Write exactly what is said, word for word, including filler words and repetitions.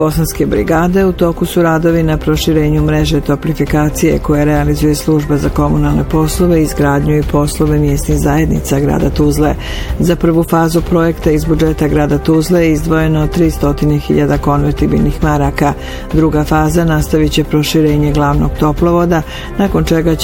Bosanske brigade u toku su radovi na proširenju mreže toplifikacije koje realizuje služba za komunalne poslove, izgradnju i poslove mjesnih zajednica grada Tuzle. Za prvu fazu projekta iz budžeta grada Tuzle je izdvojeno tristo hiljada konvertibilnih maraka. Druga faza nastavit će proširenje glavnog toplovoda, nakon čega će